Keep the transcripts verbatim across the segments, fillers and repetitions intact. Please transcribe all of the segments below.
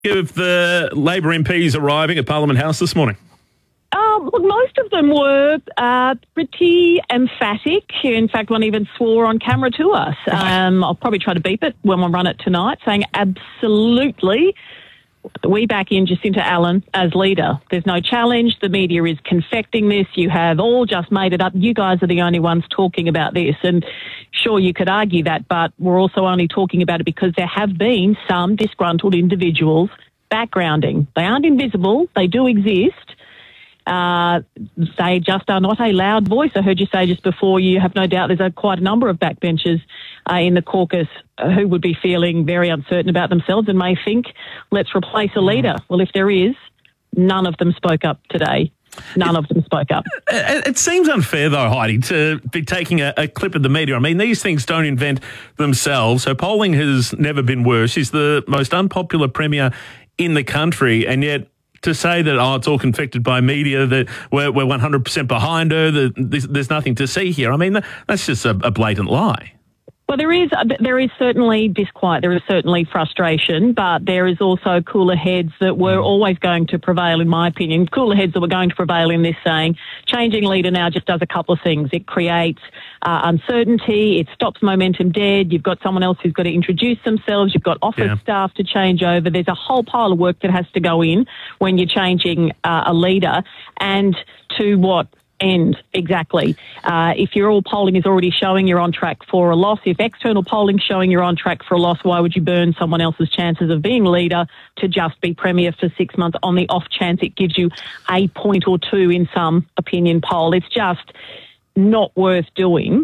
Of the Labor M Ps arriving at Parliament House this morning? Um, look, most of them were uh, pretty emphatic. In fact, one even swore on camera to us. Right. Um, I'll probably try to beep it when we run it tonight, saying absolutely, we back in Jacinta Allan as leader. There's no challenge. The media is confecting this. You have all just made it up. You guys are the only ones talking about this. And sure, you could argue that, but we're also only talking about it because there have been some disgruntled individuals backgrounding. They aren't invisible. They do exist. Uh, they just are not a loud voice. I heard you say just before, you have no doubt there's a, quite a number of backbenchers uh, in the caucus uh, who would be feeling very uncertain about themselves and may think, let's replace a leader. Well, if there is, none of them spoke up today. None of them spoke up. It, it seems unfair, though, Heidi, to be taking a, a clip of the media. I mean, these things don't invent themselves. So polling has never been worse. She's the most unpopular premier in the country, and yet to say that, oh, it's all confected by media, that we're, we're one hundred percent behind her, that there's, there's nothing to see here, I mean, that's just a, a blatant lie. Well, there is there is certainly disquiet, there is certainly frustration, but there is also cooler heads that were always going to prevail, in my opinion. Cooler heads that were going to prevail in this, saying changing leader now just does a couple of things. It creates uh, uncertainty, it stops momentum dead, you've got someone else who's got to introduce themselves, you've got office yeah. staff to change over. There's a whole pile of work that has to go in when you're changing uh, a leader, and to what end exactly? Uh, if your all polling is already showing you're on track for a loss, if external polling is showing you're on track for a loss, why would you burn someone else's chances of being leader to just be premier for six months on the off chance it gives you a point or two in some opinion poll? It's just not worth doing,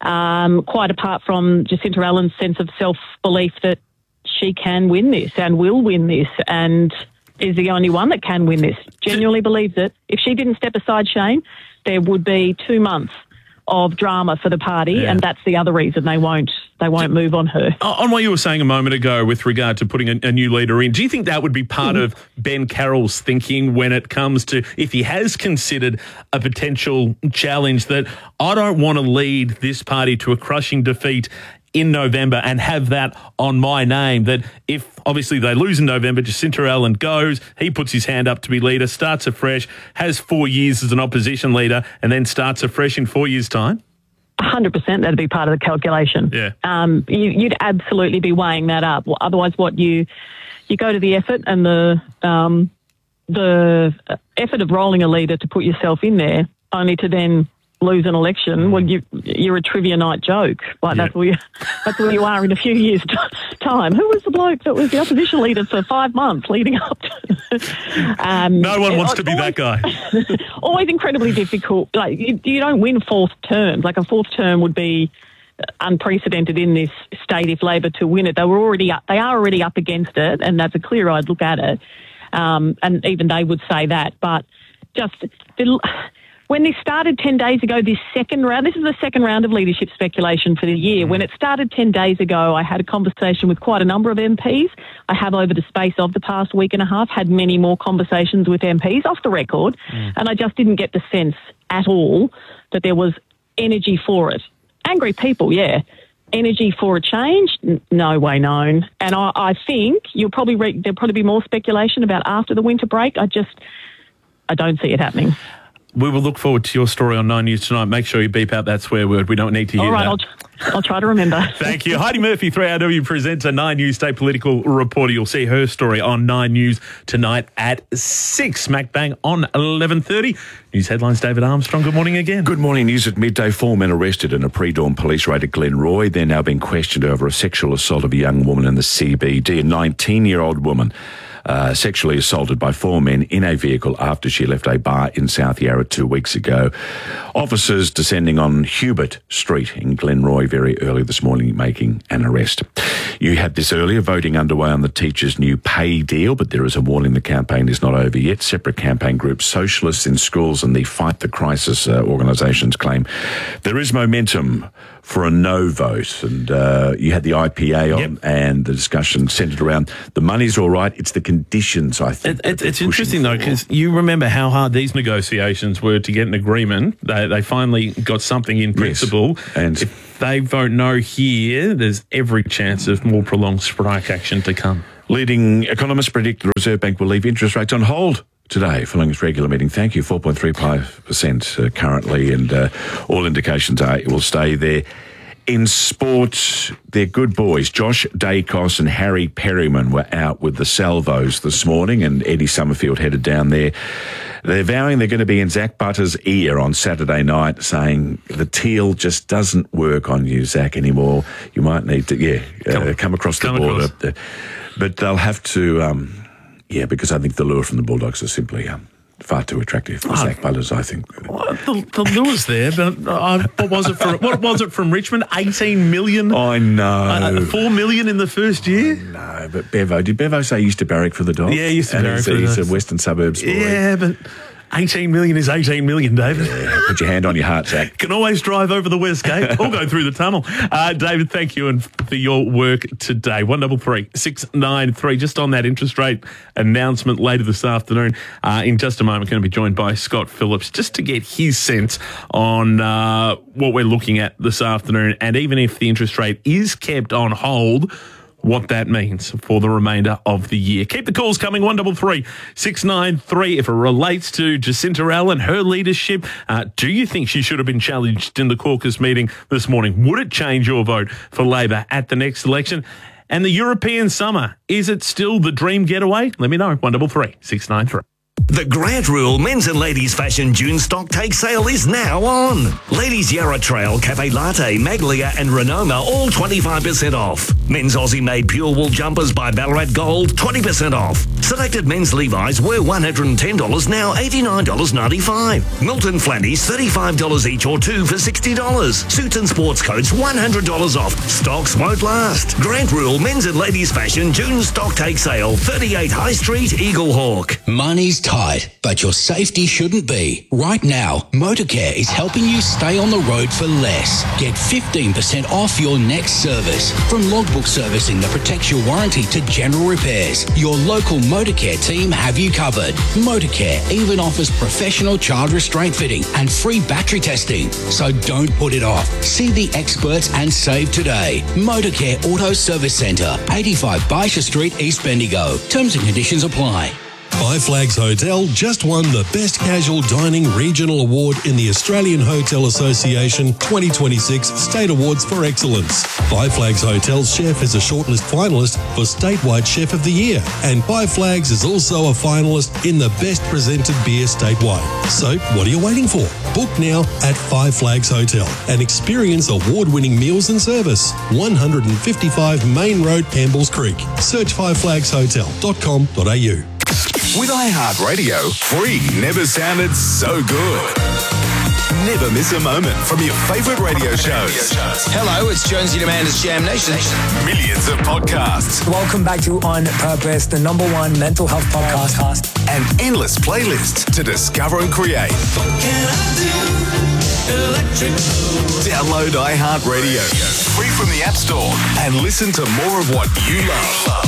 um, quite apart from Jacinta Allan's sense of self-belief that she can win this and will win this and is the only one that can win this. Genuinely believes it. If she didn't step aside, Shane, there would be two months of drama for the party, yeah. and that's the other reason they won't they won't do, move on her. On what you were saying a moment ago with regard to putting a, a new leader in, do you think that would be part mm. of Ben Carroll's thinking when it comes to, if he has considered a potential challenge, that I don't want to lead this party to a crushing defeat in November and have that on my name, that if obviously they lose in November, Jacinta Allan goes, he puts his hand up to be leader, starts afresh, has four years as an opposition leader, and then starts afresh in four years' time? one hundred percent that'd be part of the calculation. Yeah. Um, you, you'd absolutely be weighing that up. Otherwise, what you you go to the effort and the um, the effort of rolling a leader to put yourself in there, only to then lose an election. Well, you, you're a trivia night joke. Like yep. that's where you, that's where you are in a few years' t- time. Who was the bloke that was the opposition leader for five months leading up to? um, no one wants to be always, that guy. Always incredibly difficult. Like you, you don't win fourth terms. Like a fourth term would be unprecedented in this state if Labor to win it. They were already up, they are already up against it, and that's a clear-eyed look at it. Um, and even they would say that, but just the. When this started ten days ago, this second round, this is the second round of leadership speculation for the year. When it started ten days ago, I had a conversation with quite a number of M Ps. I have, over the space of the past week and a half, had many more conversations with M Ps off the record, mm. and I just didn't get the sense at all that there was energy for it. Angry people, yeah. Energy for a change? N- no way known. And I, I think you'll probably re- there'll probably be more speculation about after the winter break. I just, I don't see it happening. We will look forward to your story on Nine News tonight. Make sure you beep out that swear word. We don't need to hear All right, that. I'll, I'll try to remember. Thank you. Heidi Murphy, three R W presenter, Nine News State Political Reporter. You'll see her story on Nine News tonight at six. Smack bang on eleven thirty. News headlines, David Armstrong. Good morning again. Good morning. News at midday. Four men arrested in a pre-dawn police raid at Glenroy. They're now being questioned over a sexual assault of a young woman in the C B D. A nineteen-year-old woman Uh, sexually assaulted by four men in a vehicle after she left a bar in South Yarra two weeks ago. Officers descending on Hubert Street in Glenroy very early this morning making an arrest. You had this earlier, voting underway on the teachers' new pay deal, but there is a warning the campaign is not over yet. Separate campaign groups, Socialists in Schools and the Fight the Crisis uh, organisations claim there is momentum for a no vote. And uh, you had the I P A on, Yep. and the discussion centred around the money's all right. It's the conditions, I think. It, it, that it's they're pushing interesting, though, for. because you remember how hard these negotiations were to get an agreement. They, they finally got something in principle. And- if they vote no here, there's every chance of more prolonged strike action to come. Leading economists predict the Reserve Bank will leave interest rates on hold today following its regular meeting. Thank you. four point three five percent uh, currently, and uh, all indications are it will stay there. In sport, they're good boys. Josh Dacos and Harry Perryman were out with the Salvos this morning, and Eddie Summerfield headed down there. They're vowing they're going to be in Zach Butter's ear on Saturday night, saying the teal just doesn't work on you, Zach, anymore. You might need to, yeah, come, uh, come across the come border. Across. But they'll have to... Um, Yeah, because I think the lure from the Bulldogs is simply um, far too attractive for Oh. Zach Butters, I think. Well, the, the lure's there, but uh, what was it from? What was it from Richmond? Eighteen million. I know. Uh, Four million in the first year. No, but Bevo, did Bevo say he used to barrack for the Dogs? Yeah, he used to And barrack he's, for the he's Dogs. a Western Suburbs boy. Yeah, but eighteen million is eighteen million, David. Yeah, put your hand on your heart, Zach. Can always drive over the West Gate or go through the tunnel. Uh, David, thank you and for your work today. One double three six nine three. Just on that interest rate announcement later this afternoon. Uh, in just a moment, going to be joined by Scott Phillips just to get his sense on uh, what we're looking at this afternoon, and even if the interest rate is kept on hold, what that means for the remainder of the year. Keep the calls coming, one double three six nine three. If it relates to Jacinta Allen, her leadership, uh, do you think she should have been challenged in the caucus meeting this morning? Would it change your vote for Labor at the next election? And the European summer, is it still the dream getaway? Let me know, one double three six nine three. The Grant Rule men's and ladies fashion June stock take sale is now on. Ladies Yarra Trail, Cafe Latte, Maglia and Renoma all twenty-five percent off. Men's Aussie made pure wool jumpers by Ballarat Gold twenty percent off. Selected men's Levi's were one hundred ten dollars, now eighty-nine dollars ninety-five. Milton Flannies thirty-five dollars each or two for sixty dollars. Suits and sports coats one hundred dollars off. Stocks won't last. Grant Rule men's and ladies fashion June stock take sale, thirty-eight High Street, Eaglehawk. Money's tight, but your safety shouldn't be. Right now, Motorcare is helping you stay on the road for less. Get fifteen percent off your next service. From logbook servicing that protects your warranty to general repairs, your local Motorcare team have you covered. Motorcare even offers professional child restraint fitting and free battery testing. So don't put it off. See the experts and save today. Motorcare Auto Service Centre, eighty-five Baisha Street, East Bendigo. Terms and conditions apply. Five Flags Hotel just won the Best Casual Dining Regional Award in the Australian Hotel Association twenty twenty-six State Awards for Excellence. Five Flags Hotel's chef is a shortlist finalist for Statewide Chef of the Year, and Five Flags is also a finalist in the Best Presented Beer Statewide. So what are you waiting for? Book now at Five Flags Hotel and experience award-winning meals and service. one fifty-five Main Road, Campbells Creek. Search five flags hotel dot com dot a u. With iHeartRadio, free never sounded so good. Never miss a moment from your favourite radio shows. Hello, it's Jonesy and Amanda's Jam Nation. Millions of podcasts Welcome back to On Purpose, the number one mental health podcast. and endless playlists to discover and create. Download iHeartRadio, free from the App Store, and listen to more of what you love.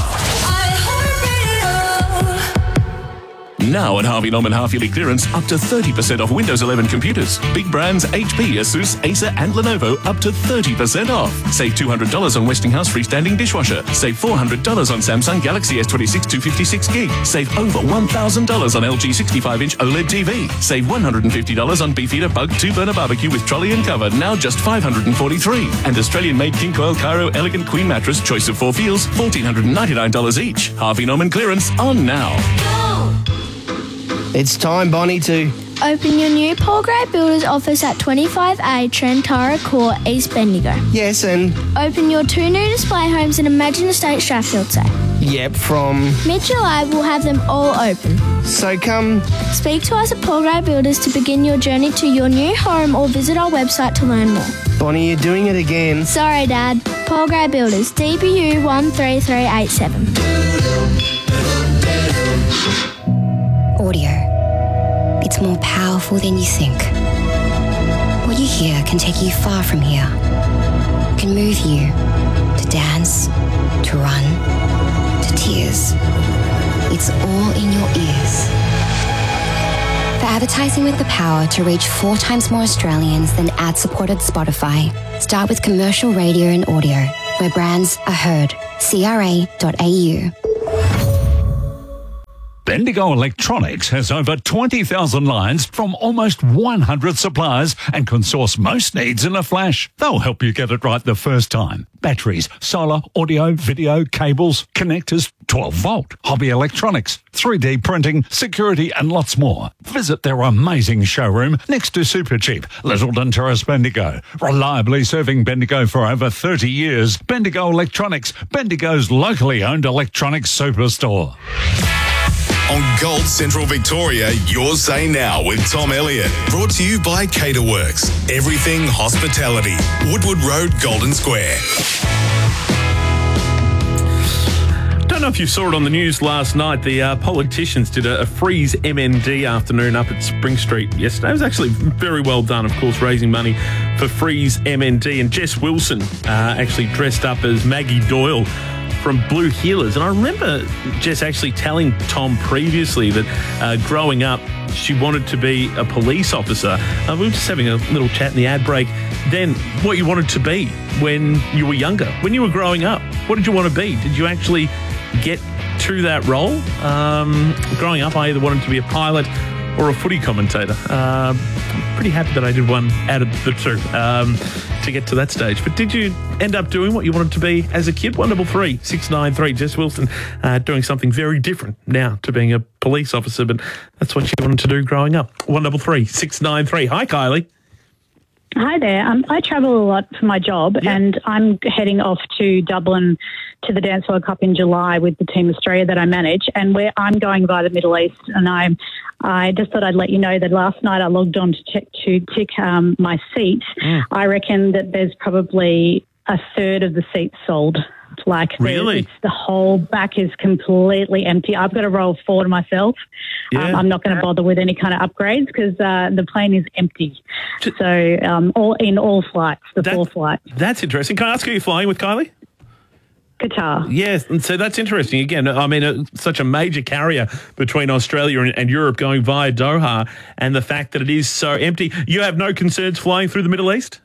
Now at Harvey Norman half-yearly clearance, up to thirty percent off Windows eleven computers. Big brands H P, Asus, Acer and Lenovo up to thirty percent off. Save two hundred dollars on Westinghouse freestanding dishwasher. Save four hundred dollars on Samsung Galaxy S twenty-six two fifty-six gig. Save over one thousand dollars on L G sixty-five inch OLED T V. Save one hundred fifty dollars on Beefeater Bug two burner barbecue with trolley and cover, now just five hundred forty-three dollars. And Australian-made King Coil Cairo Elegant Queen Mattress, choice of four feels, one thousand four hundred ninety-nine dollars each. Harvey Norman clearance on now. It's time, Bonnie, to open your new Paul Gray Builders office at twenty-five A Trentara Court, East Bendigo. Yes, and Open your two new display homes in Imagine Estate Strathfield Say. yep, from. Mid-July, we'll have them all open. So come. Speak to us at Paul Gray Builders to begin your journey to your new home or visit our website to learn more. Bonnie, you're doing it again. Sorry, Dad. Paul Gray Builders, D B U one three three eight seven. Audio. It's more powerful than you think. What you here can take you far from here. Can move you to dance, to run, to tears. It's all in your ears. For advertising with the power to reach four times more Australians than ad-supported Spotify, start with commercial radio and audio, where brands are heard. C R A dot A U. Bendigo Electronics has over twenty thousand lines from almost one hundred suppliers and can source most needs in a flash. They'll help you get it right the first time. Batteries, solar, audio, video, cables, connectors, twelve volt, hobby electronics, three D printing, security and lots more. Visit their amazing showroom next to Supercheap, Littleton Terrace, Bendigo. Reliably serving Bendigo for over thirty years. Bendigo Electronics, Bendigo's locally owned electronics superstore. On Gold Central Victoria, Your Say Now with Tom Elliott. Brought to you by Caterworks. Everything hospitality. Woodward Road, Golden Square. Don't know if you saw it on the news last night. The uh, politicians did a, a Freeze M N D afternoon up at Spring Street yesterday. It was actually very well done, of course, raising money for Freeze M N D. And Jess Wilson uh, actually dressed up as Maggie Doyle from Blue Heelers. And I remember Jess actually telling Tom previously that uh, growing up, she wanted to be a police officer. Uh, we were just having a little chat in the ad break. Then what you wanted to be when you were younger, when you were growing up, what did you want to be? Did you actually get to that role? Um, growing up, I either wanted to be a pilot or a footy commentator. Uh, I'm pretty happy that I did one out of the two um, to get to that stage. But did you end up doing what you wanted to be as a kid? one double three six nine three. Jess Wilson uh, doing something very different now to being a police officer, but that's what she wanted to do growing up. one double three six nine three. Hi, Kylie. Hi there. Um, I travel a lot for my job, yeah. and I'm heading off to Dublin to the Dance World Cup in July with the Team Australia that I manage, and where I'm going via the Middle East. And I, I just thought I'd let you know that last night I logged on to check to tick um, my seat. Mm. I reckon that there's probably a third of the seats sold. Like really? It's, the whole back is completely empty. I've got to roll forward myself. Yeah. Um, I'm not going to bother with any kind of upgrades because uh, the plane is empty. So um, all in all flights, the that, four flights. That's interesting. Can I ask who you're flying with, Kylie? Qatar. Yes, and so that's interesting. Again, I mean, uh, such a major carrier between Australia and, and Europe going via Doha, and the fact that it is so empty. You have no concerns flying through the Middle East?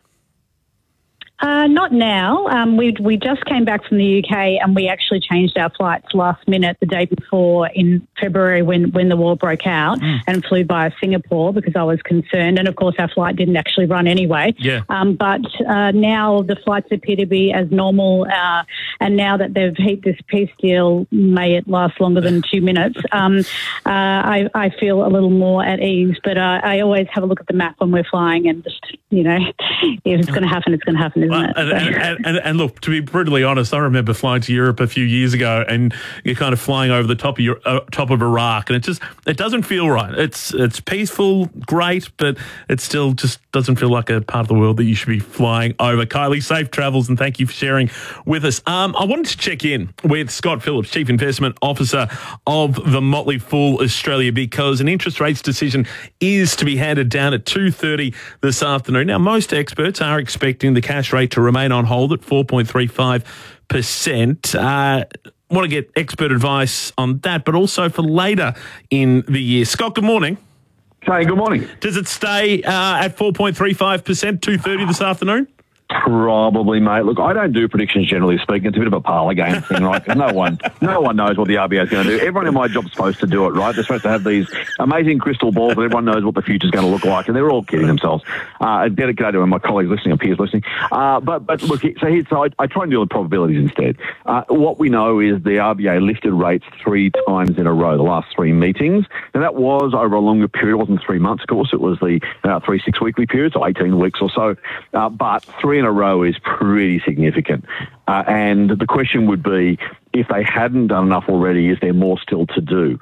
Uh, not now. Um, we we just came back from the U K and we actually changed our flights last minute the day before in February when, when the war broke out mm. and flew via Singapore because I was concerned. And, of course, our flight didn't actually run anyway. Yeah. Um, but uh, now the flights appear to be as normal. Uh, and now that they've hit this peace deal, may it last longer than two minutes, um, uh, I, I feel a little more at ease. But uh, I always have a look at the map when we're flying and just, you know, if it's going to happen, it's going to happen. Well, and, and, and, and look, to be brutally honest, I remember flying to Europe a few years ago, and you're kind of flying over the top of your uh, top of Iraq, and it just it doesn't feel right. It's it's peaceful, great, but it still just doesn't feel like a part of the world that you should be flying over. Kylie, safe travels, and thank you for sharing with us. Um, I wanted to check in with Scott Phillips, Chief Investment Officer of the Motley Fool Australia, because an interest rates decision is to be handed down at two thirty this afternoon. Now, most experts are expecting the cash rate to remain on hold at four point three five percent. Uh, want to get expert advice on that, but also for later in the year. Scott, good morning. Hey, good morning. Does it stay uh, at four point three five percent, two thirty this afternoon? Probably, mate. Look, I don't do predictions generally speaking. It's a bit of a parlour game thing, right? Because no one, no one knows what the R B A is going to do. Everyone in my job's supposed to do it, right? They're supposed to have these amazing crystal balls, and everyone knows what the future's going to look like, and they're all kidding themselves. Uh, dedicated to my colleagues listening, and peers listening. Uh, but but look, so, here, so I, I try and deal with probabilities instead. Uh, what we know is the R B A lifted rates three times in a row, the last three meetings, and that was over a longer period. It wasn't three months, of course. It was the uh, three six weekly periods, so eighteen weeks or so. Uh, but three in a row is pretty significant. Uh, and the question would be, if they hadn't done enough already, is there more still to do?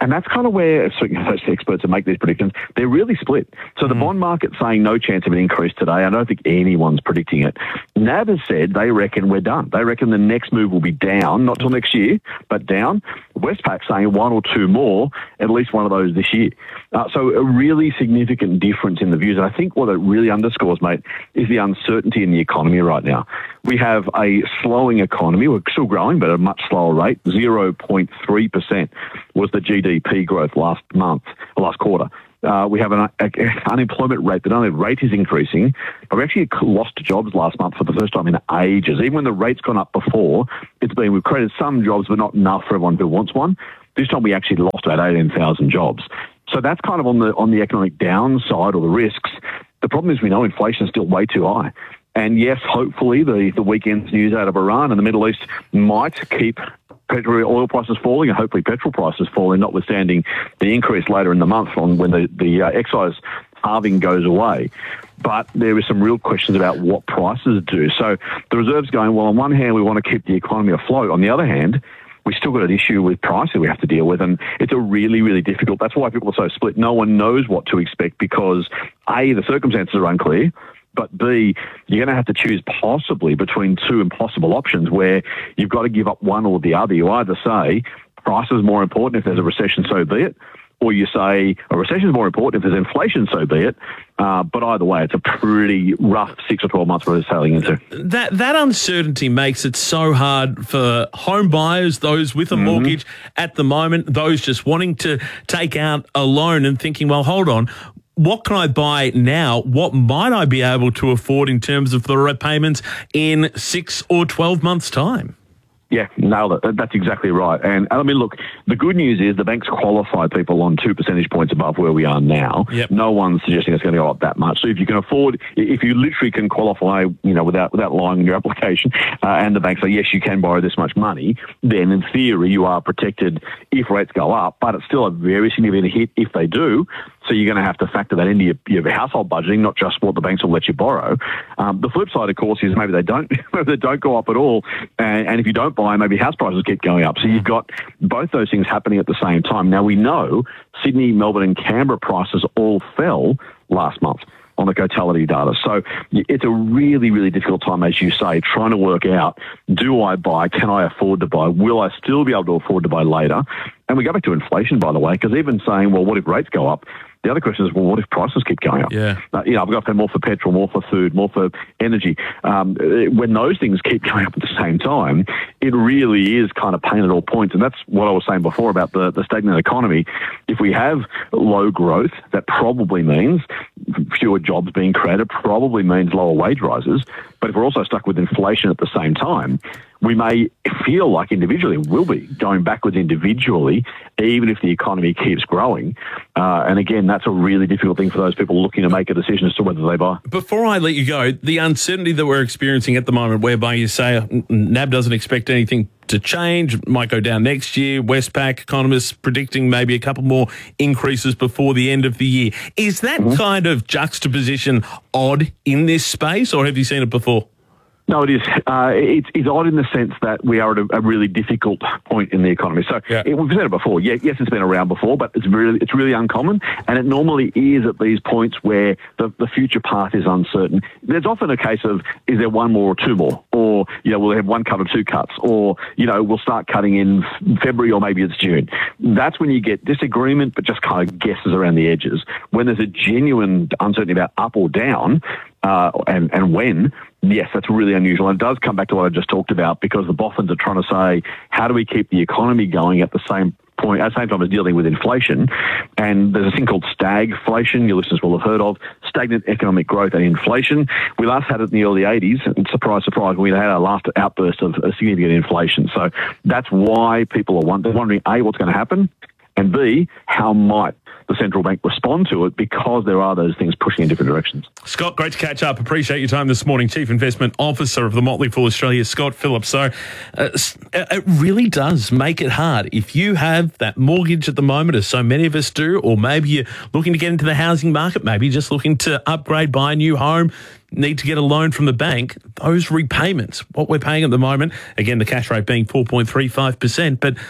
And that's kind of where those experts that make these predictions, they're really split. So the bond market's saying no chance of an increase today. I don't think anyone's predicting it. N A B has said they reckon we're done. They reckon the next move will be down, not till next year, but down. Westpac saying one or two more, at least one of those this year. Uh, so a really significant difference in the views. And I think what it really underscores, mate, is the uncertainty in the economy right now. We have a slowing economy. We're still growing, but at a much slower rate. zero point three percent was the G D P growth last month, last quarter. Uh, we have an a, a unemployment rate. The not only rate is increasing, but we actually lost jobs last month for the first time in ages. Even when the rate's gone up before, it's been, we've created some jobs, but not enough for everyone who wants one. This time we actually lost about eighteen thousand jobs. So that's kind of on the on the economic downside or the risks. The problem is we know inflation is still way too high. And yes, hopefully the, the weekend's news out of Iran and the Middle East might keep petrol oil prices falling and hopefully petrol prices falling, notwithstanding the increase later in the month on when the, the uh, excise halving goes away. But there is some real questions about what prices do. So the Reserve's going, well, on one hand, we want to keep the economy afloat. On the other hand, we still got an issue with pricing we have to deal with, and it's a really, really difficult. That's why people are so split. No one knows what to expect because, A, the circumstances are unclear, but B, you're going to have to choose possibly between two impossible options where you've got to give up one or the other. You either say price is more important if there's a recession, so be it, or you say a recession is more important if there's inflation, so be it. Uh, but either way, it's a pretty rough six or twelve months we're sailing into. That that uncertainty makes it so hard for home buyers, those with a mm-hmm. mortgage at the moment, those just wanting to take out a loan and thinking, well, hold on, what can I buy now? What might I be able to afford in terms of the repayments in six or twelve months' time? Yeah, nailed it. That's exactly right. And I mean, look, the good news is the banks qualify people on two percentage points above where we are now. Yep. No one's suggesting it's going to go up that much. So if you can afford, if you literally can qualify, you know, without without lying in your application, uh, and the banks say, yes, you can borrow this much money, then in theory you are protected if rates go up, but it's still a very significant hit if they do. So you're going to have to factor that into your, your household budgeting, not just what the banks will let you borrow. Um, the flip side, of course, is maybe they don't, maybe they don't go up at all, and, and if you don't buy, maybe house prices keep going up. So you've got both those things happening at the same time. Now we know Sydney, Melbourne, and Canberra prices all fell last month on the Cotality data. So it's a really, really difficult time, as you say, trying to work out, do I buy, can I afford to buy, will I still be able to afford to buy later? And we go back to inflation, by the way, because even saying, well, what if rates go up? The other question is, well, what if prices keep going up? Yeah. Uh, you know, I've got to pay more for petrol, more for food, more for energy. Um, when those things keep going up at the same time, it really is kind of pain at all points. And that's what I was saying before about the, the stagnant economy. If we have low growth, that probably means fewer jobs being created, probably means lower wage rises. But if we're also stuck with inflation at the same time, we may feel like individually we'll be going backwards individually, even if the economy keeps growing. Uh, and again, that's a really difficult thing for those people looking to make a decision as to whether they buy. Before I let you go, the uncertainty that we're experiencing at the moment, whereby you say N A B doesn't expect anything to change, might go down next year, Westpac economists predicting maybe a couple more increases before the end of the year. Is that mm-hmm. kind of juxtaposition odd in this space, or have you seen it before? No, it is. Uh, it's, it's odd in the sense that we are at a, a really difficult point in the economy. So yeah. it, we've said it before. Yeah, yes, it's been around before, but it's really it's really uncommon. And it normally is at these points where the, the future path is uncertain. There's often a case of, is there one more or two more? Or, you know, we'll have one cut or two cuts. Or, you know, we'll start cutting in February or maybe it's June. That's when you get disagreement, but just kind of guesses around the edges. When there's a genuine uncertainty about up or down, uh, and, and when, yes, that's really unusual. And it does come back to what I just talked about, because the boffins are trying to say, how do we keep the economy going at the same point, at the same time as dealing with inflation? And there's a thing called stagflation, your listeners will have heard of, stagnant economic growth and inflation. We last had it in the early eighties, and surprise, surprise, we had our last outburst of a significant inflation. So that's why people are wondering, A, what's going to happen, and B, how might the central bank respond to it, because there are those things pushing in different directions. Scott, great to catch up. Appreciate your time this morning. Chief Investment Officer of the Motley Fool Australia, Scott Phillips. So uh, it really does make it hard. If you have that mortgage at the moment, as so many of us do, or maybe you're looking to get into the housing market, maybe just looking to upgrade, buy a new home, need to get a loan from the bank, those repayments, what we're paying at the moment, again, the cash rate being four point three five percent, but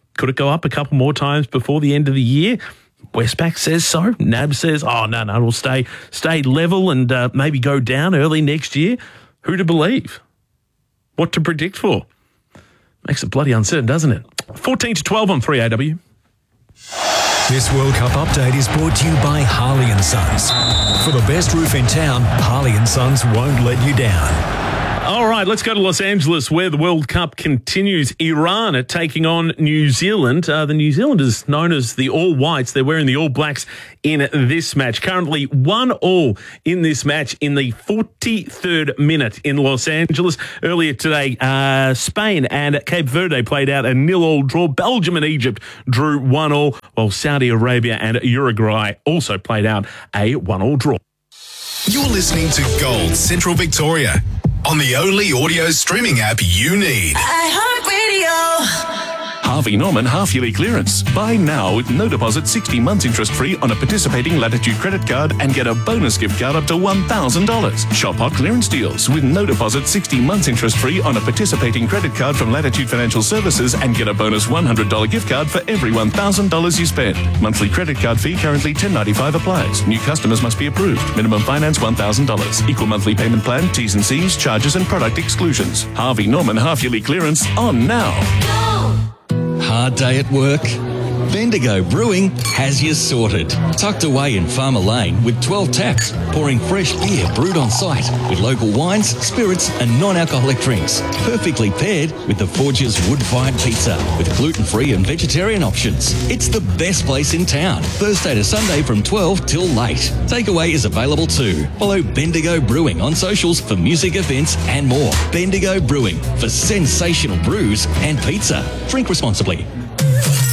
Could it go up a couple more times before the end of the year? Westpac says so. N A B says, oh, no, no, it'll stay, stay level and uh, maybe go down early next year. Who to believe? What to predict for? Makes it bloody uncertain, doesn't it? fourteen to twelve on three A W. This World Cup update is brought to you by Harley and Sons. For the best roof in town, Harley and Sons won't let you down. All right, let's go to Los Angeles where the World Cup continues. Iran are taking on New Zealand. Uh, the New Zealanders known as the All Whites. They're wearing the All Blacks in this match. Currently one all in this match in the forty-third minute in Los Angeles. Earlier today, uh, Spain and Cape Verde played out a nil-all draw. Belgium and Egypt drew one all, while Saudi Arabia and Uruguay also played out a one-all draw. You're listening to Gold Central Victoria on the only audio streaming app you need. iHeartRadio. Harvey Norman half-yearly clearance. Buy now with no deposit, sixty months interest-free on a participating Latitude credit card and get a bonus gift card up to one thousand dollars. Shop hot clearance deals with no deposit, sixty months interest-free on a participating credit card from Latitude Financial Services and get a bonus one hundred dollars gift card for every one thousand dollars you spend. Monthly credit card fee currently ten dollars and ninety-five cents applies. New customers must be approved. Minimum finance one thousand dollars. Equal monthly payment plan, T's and C's, charges and product exclusions. Harvey Norman half-yearly clearance on now. Hard day at work? Bendigo Brewing has you sorted. Tucked away in Farmer Lane with twelve taps, pouring fresh beer brewed on site with local wines, spirits and non-alcoholic drinks. Perfectly paired with the Forge's wood-fired pizza with gluten-free and vegetarian options. It's the best place in town. Thursday to Sunday from twelve till late. Takeaway is available too. Follow Bendigo Brewing on socials for music events and more. Bendigo Brewing for sensational brews and pizza. Drink responsibly.